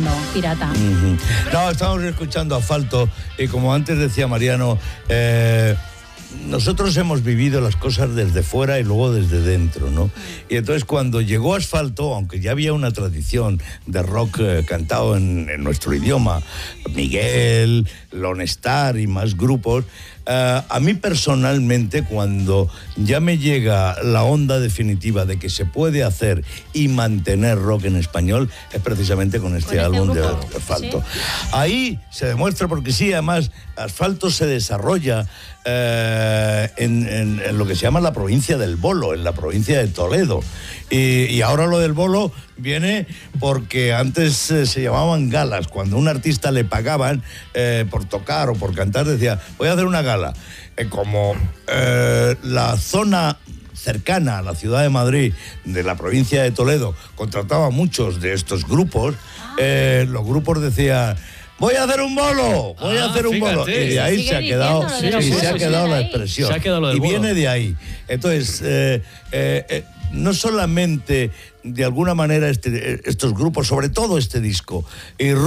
porno pirata. No, estamos escuchando Asfalto y como antes decía Mariano, nosotros hemos vivido las cosas desde fuera y luego desde dentro, ¿no? Y entonces cuando llegó Asfalto, aunque ya había una tradición de rock cantado en nuestro idioma, Miguel, Lone Star y más grupos, a mí personalmente, cuando ya me llega la onda definitiva de que se puede hacer y mantener rock en español, es precisamente con este álbum de Asfalto. ¿Sí? Ahí se demuestra, porque sí, además, Asfalto se desarrolla en lo que se llama la provincia del Bolo, en la provincia de Toledo. Y ahora lo del Bolo viene porque antes se llamaban galas. Cuando a un artista le pagaban por tocar o por cantar, decía, voy a hacer una gala. Como la zona cercana a la ciudad de Madrid, de la provincia de Toledo, contrataba muchos de estos grupos, los grupos decían, voy a hacer un bolo, voy a hacer un bolo. Y de ahí se ha quedado, la expresión. Y viene de ahí. Entonces, no solamente, de alguna manera, estos grupos, sobre todo este disco,